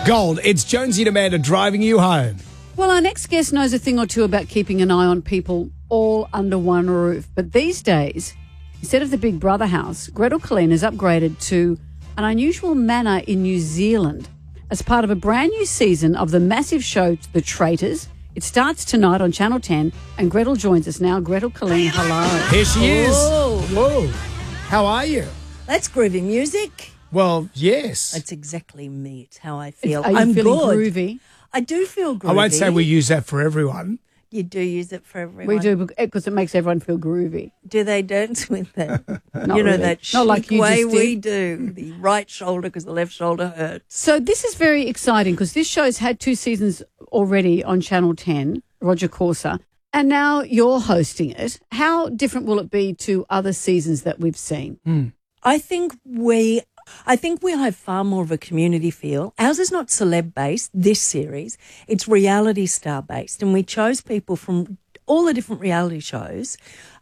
Gold, it's Jonesy and Amanda driving you home. Well, our next guest knows a thing or two about keeping an eye on people all under one roof. But these days, instead of the Big Brother house, Gretel Killeen has upgraded to an unusual manor in New Zealand as part of a brand new season of the massive show The Traitors. It starts tonight on Channel 10, and Gretel joins us now. Gretel Killeen, hello. Here she is. Whoa. Whoa. How are you? That's groovy music. Well, yes. That's exactly me. It's how I feel. Are you I'm feeling good. groovy? I do feel groovy. I won't say we use that for everyone. You do use it for everyone. We do, because it makes everyone feel groovy. Do they dance with it? Not you know, really. that Not chic like you way just did. we do. The right shoulder because the left shoulder hurts. So this is very exciting because this show's had 2 seasons already on Channel 10, Roger Corser, and now you're hosting it. How different will it be to other seasons that we've seen? I think we'll have far more of a community feel. Ours is not celeb-based, this series. It's reality star-based. And we chose people from all the different reality shows,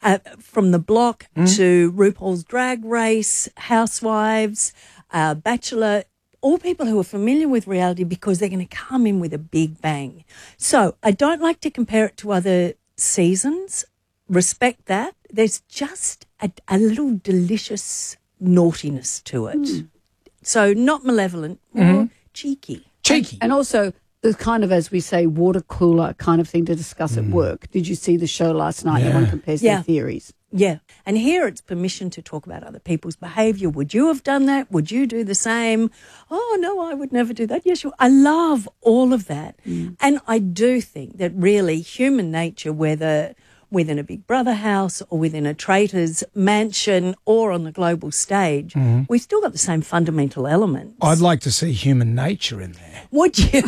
from The Block to RuPaul's Drag Race, Housewives, Bachelor, all people who are familiar with reality because they're going to come in with a big bang. So I don't like to compare it to other seasons. Respect that. There's just a little delicious naughtiness to it. So not malevolent, more cheeky. Cheeky. And also the kind of, as we say, water cooler kind of thing to discuss at work. Did you see the show last night? Everyone compares their theories. Yeah. And here it's permission to talk about other people's behaviour. Would you have done that? Would you do the same? Oh, no, I would never do that. Yes, you. I love all of that. And I do think that really human nature, whether within a Big Brother house or within a Traitors mansion or on the global stage, we've still got the same fundamental elements. I'd like to see human nature in there. Would you?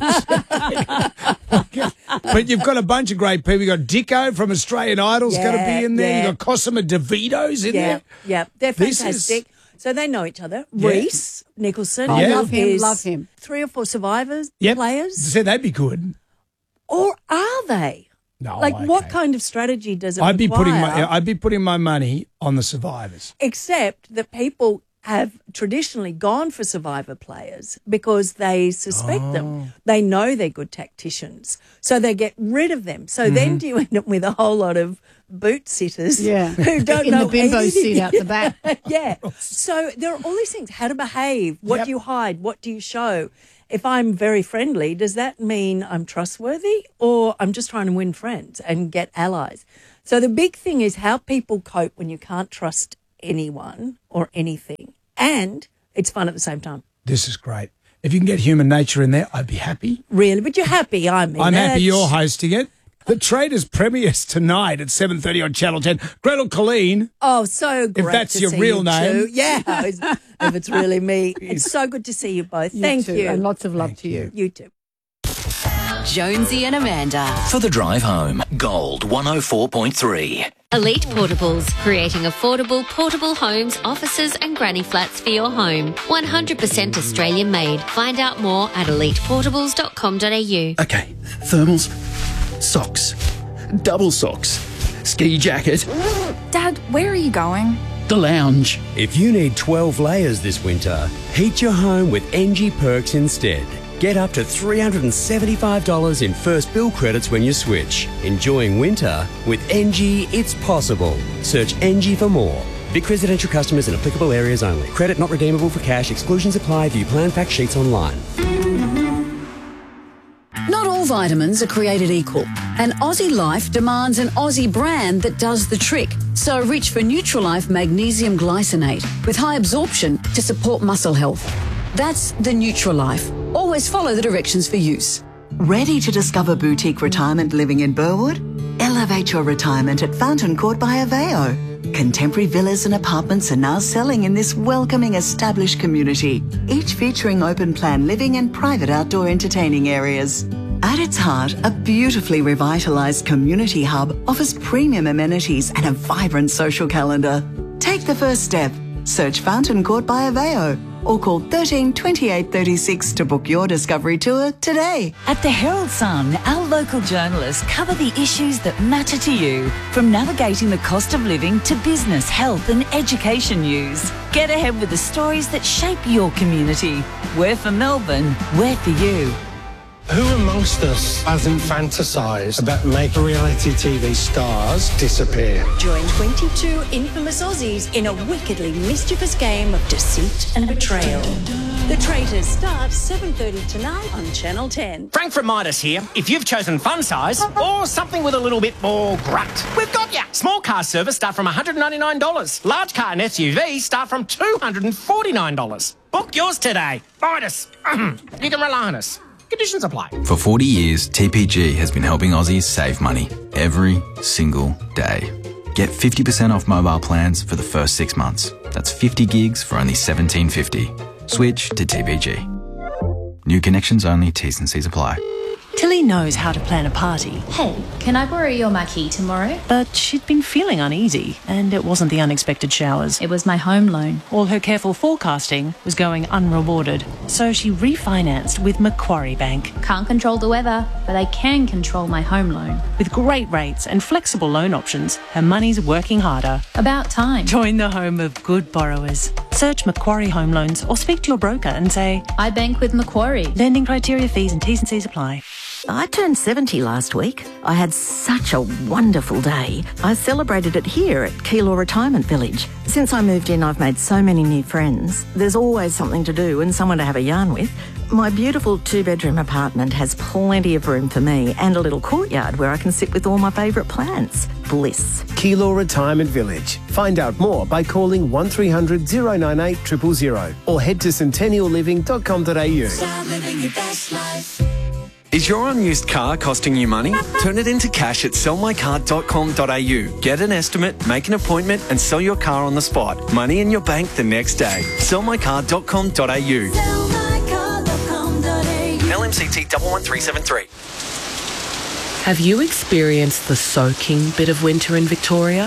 But you've got a bunch of great people. You've got Dicko from Australian Idol's going to be in there. Yeah. You've got Cosima DeVito's in there. Yeah, they're This fantastic. So they know each other. Yeah. Reese Nicholson. I Yeah. love him, is love him. 3 or 4 Survivors Yep. players. So that'd be good. Or are they? No, Like, what okay. kind of strategy does it I'd be require? putting my money on the survivors. Except that people have traditionally gone for Survivor players because they suspect them. They know they're good tacticians. So they get rid of them. So then do you end up with a whole lot of boot sitters who don't In know the bimbo anything. seat out the back. Yeah. So there are all these things. How to behave. What do you hide? What do you show? If I'm very friendly, does that mean I'm trustworthy or I'm just trying to win friends and get allies? So the big thing is how people cope when you can't trust anyone or anything. And it's fun at the same time. This is great. If you can get human nature in there, I'd be happy. Really? But you're happy, I'm happy you're hosting it. The Traitors premieres tonight at 7:30 on Channel 10. Gretel Killeen. Oh, so great. that's to your see real you name. too. Yeah, if it's really me. It's so good to see you both. Thank too, you. And lots of love to you. You too. Jonesy and Amanda. For the drive home, Gold 104.3. Elite Portables, creating affordable portable homes, offices and granny flats for your home. 100% Australian made. Find out more at eliteportables.com.au. Okay, thermals, socks, double socks, ski jacket, Dad, where are you going? the lounge. If you need 12 layers this winter, heat your home with NG Perks instead. Get up to $375 in first bill credits when you switch. Enjoying winter? With NG, it's possible. Search NG for more. Vic residential customers in applicable areas only. Credit not redeemable for cash. Exclusions apply. View plan fact sheets online. Not all vitamins are created equal, and Aussie Life demands an Aussie brand that does the trick. So reach for Nutrilife Magnesium Glycinate with high absorption to support muscle health. That's the Nutrilife. Always follow the directions for use. Ready to discover boutique retirement living in Burwood? Elevate your retirement at Fountain Court by Aveo. Contemporary villas and apartments are now selling in this welcoming established community, each featuring open plan living and private outdoor entertaining areas. At its heart, a beautifully revitalised community hub offers premium amenities and a vibrant social calendar. Take the first step. Search Fountain Court by Aveo or call 13 28 36 to book your Discovery tour today. At the Herald Sun, our local journalists cover the issues that matter to you, from navigating the cost of living to business, health and education news. Get ahead with the stories that shape your community. We're for Melbourne, we're for you. Who amongst us hasn't fantasised about making reality TV stars disappear? Join 22 infamous Aussies in a wickedly mischievous game of deceit and betrayal. The Traitors starts 7:30 tonight on Channel 10. Frank from Midas here. If you've chosen fun size or something with a little bit more grunt, we've got ya. Small car service start from $199. Large car and SUV start from $249. Book yours today. Midas. You can rely on us. Conditions apply. For 40 years, TPG has been helping Aussies save money every single day. Get 50% off mobile plans for the first 6 months. That's 50 gigs for only $17.50. Switch to TPG. New connections only, T's and C's apply. Tilly knows how to plan a party. Hey, can I borrow your marquee tomorrow? But she'd been feeling uneasy, and it wasn't the unexpected showers. It was my home loan. All her careful forecasting was going unrewarded, so she refinanced with Macquarie Bank. Can't control the weather, but I can control my home loan. With great rates and flexible loan options, her money's working harder. About time. Join the home of good borrowers. Search Macquarie Home Loans or speak to your broker and say, I bank with Macquarie. Lending criteria, fees and T's and C's apply. I turned 70 last week. I had such a wonderful day. I celebrated it here at Keilor Retirement Village. Since I moved in, I've made so many new friends. There's always something to do and someone to have a yarn with. My beautiful 2-bedroom apartment has plenty of room for me and a little courtyard where I can sit with all my favourite plants. Bliss. Keilor Retirement Village. Find out more by calling 1300 098 000 or head to centennialliving.com.au. Start living your best life. Is your unused car costing you money? Turn it into cash at sellmycar.com.au. Get an estimate, make an appointment and sell your car on the spot. Money in your bank the next day. Sellmycar.com.au. LMCT 11373. Have you experienced the soaking bit of winter in Victoria?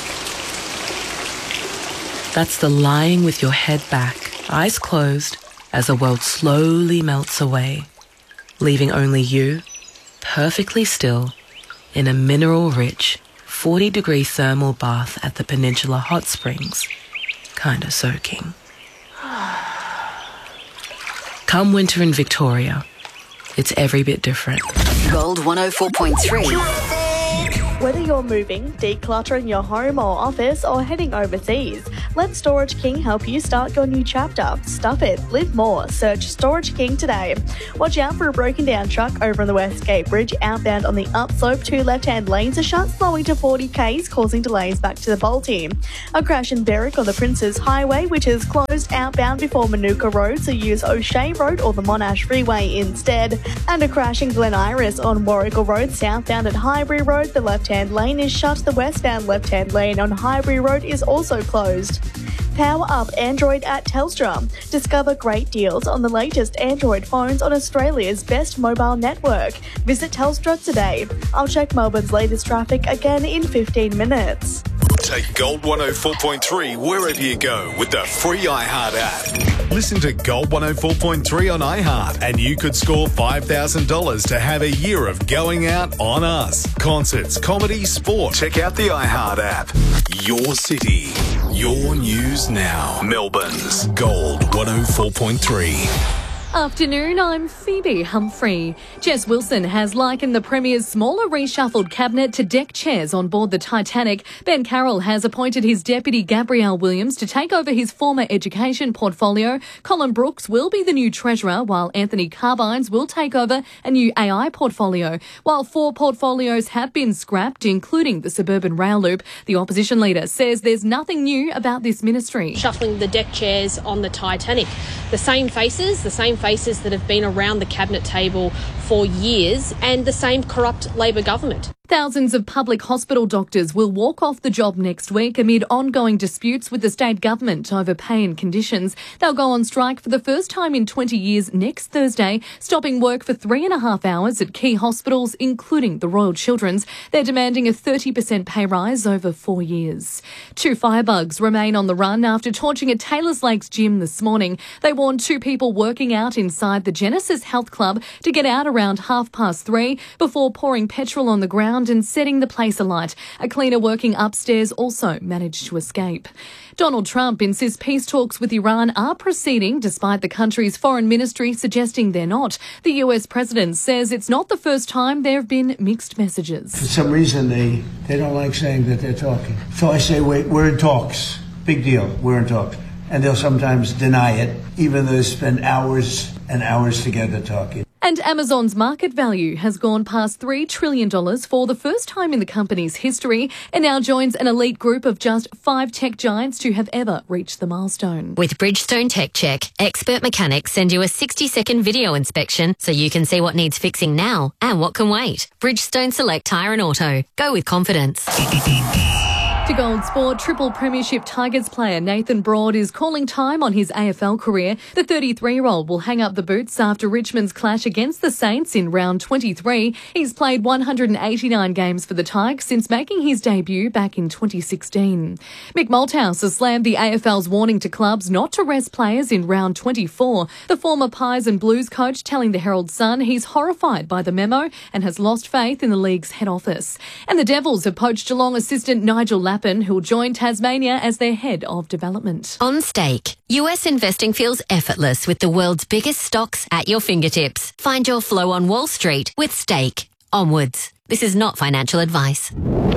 That's the lying with your head back, eyes closed, as the world slowly melts away, leaving only you, perfectly still, in a mineral-rich, 40-degree thermal bath at the Peninsula Hot Springs, kinda soaking. Come winter in Victoria, it's every bit different. Gold 104.3. Whether you're moving, decluttering your home or office, or heading overseas, let Storage King help you start your new chapter. Stuff it, live more. Search Storage King today. Watch out for a broken down truck over on the Westgate Bridge. Outbound on the upslope, 2 left-hand lanes are shut, slowing to 40 k's, causing delays back to the Balti. A crash in Berwick on the Princes Highway, which is closed outbound before Manuka Road, so use O'Shea Road or the Monash Freeway instead. And a crash in Glen Iris on Warrigal Road, southbound at Highbury Road. The left-hand lane is shut. The westbound left-hand lane on Highbury Road is also closed. Power up Android at Telstra. Discover great deals on the latest Android phones on Australia's best mobile network. Visit Telstra today. I'll check Melbourne's latest traffic again in 15 minutes. Take Gold 104.3 wherever you go with the free iHeart app. Listen to Gold 104.3 on iHeart and you could score $5,000 to have a year of going out on us. Concerts, comedy, sport. Check out the iHeart app. Your city, your news now. Melbourne's Gold 104.3. Afternoon, I'm Phoebe Humphrey. Jess Wilson has likened the Premier's smaller reshuffled cabinet to deck chairs on board the Titanic. Ben Carroll has appointed his deputy Gabrielle Williams to take over his former education portfolio. Colin Brooks will be the new treasurer, while Anthony Carbines will take over a new AI portfolio. While 4 portfolios have been scrapped, including the suburban rail loop, the opposition leader says there's nothing new about this ministry. Shuffling the deck chairs on the Titanic. The same faces that have been around the cabinet table for years, and the same corrupt Labor government. Thousands of public hospital doctors will walk off the job next week amid ongoing disputes with the state government over pay and conditions. They'll go on strike for the first time in 20 years next Thursday, stopping work for 3.5 hours at key hospitals, including the Royal Children's. They're demanding a 30% pay rise over 4 years. 2 firebugs remain on the run after torching a Taylors Lakes gym this morning. They warned 2 people working out inside the Genesis Health Club to get out around 3:30 before pouring petrol on the ground and setting the place alight. A cleaner working upstairs also managed to escape. Donald Trump insists peace talks with Iran are proceeding despite the country's foreign ministry suggesting they're not. The US president says it's not the first time there have been mixed messages. For some reason, they don't like saying that they're talking. So I say, wait, we're in talks. Big deal, we're in talks. And they'll sometimes deny it, even though they spend hours and hours together talking. And Amazon's market value has gone past $3 trillion for the first time in the company's history and now joins an elite group of just 5 tech giants to have ever reached the milestone. With Bridgestone Tech Check, expert mechanics send you a 60-second video inspection so you can see what needs fixing now and what can wait. Bridgestone Select Tyre and Auto. Go with confidence. To Gold Sport, triple premiership Tigers player Nathan Broad is calling time on his AFL career. The 33-year-old will hang up the boots after Richmond's clash against the Saints in round 23. He's played 189 games for the Tigers since making his debut back in 2016. Mick Malthouse has slammed the AFL's warning to clubs not to rest players in round 24. The former Pies and Blues coach telling the Herald Sun he's horrified by the memo and has lost faith in the league's head office. And the Devils have poached Geelong assistant Nigel Lappin, who'll join Tasmania as their head of development. On Stake, US investing feels effortless with the world's biggest stocks at your fingertips. Find your flow on Wall Street with Stake. Onwards. This is not financial advice.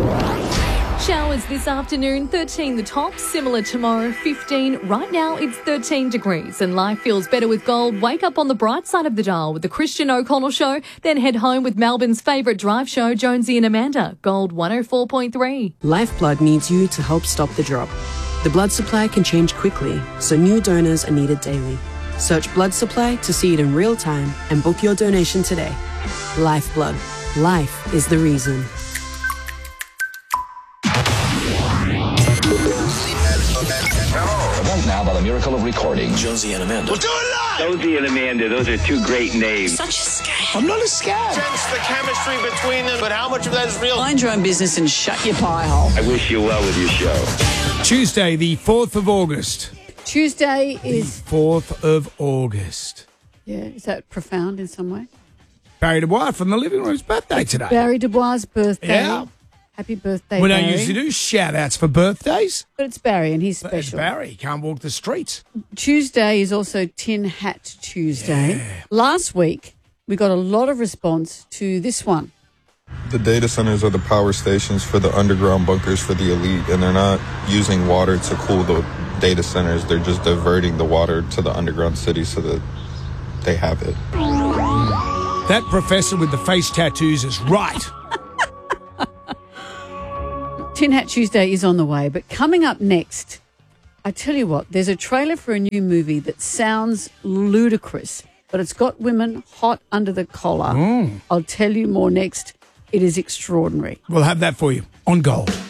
Showers this afternoon, 13 the top, similar tomorrow, 15. Right now it's 13 degrees and life feels better with gold. Wake up on the bright side of the dial with the Christian O'Connell Show, then head home with Melbourne's favourite drive show, Jonesy and Amanda. Gold 104.3. Lifeblood needs you to help stop the drop. The blood supply can change quickly, so new donors are needed daily. Search blood supply to see it in real time and book your donation today. Lifeblood. Life is the reason. Right now, by the miracle of recording, Jonesy and Amanda. We'll do it live! Jonesy and Amanda, those are 2 great names. Such a scam. I'm not a scam. Sense the chemistry between them, but how much of that is real? Mind your own business and shut your pie hole. I wish you well with your show. Tuesday, the 4th of August. Tuesday is... The 4th of August. Yeah, is that profound in some way? Barry Dubois from the Living Room's birthday today. Barry Dubois' birthday. Yeah. Happy birthday, We Barry. don't usually do shout-outs for birthdays. But it's Barry and he's special. It's Barry. He can't walk the streets. Tuesday is also Tin Hat Tuesday. Yeah. Last week, we got a lot of response to this one. The data centers are the power stations for the underground bunkers for the elite, and they're not using water to cool the data centers. They're just diverting the water to the underground city so that they have it. That professor with the face tattoos is right. Tin Hat Tuesday is on the way, but coming up next, I tell you what, there's a trailer for a new movie that sounds ludicrous, but it's got women hot under the collar. I'll tell you more next. It is extraordinary. We'll have that for you on Gold.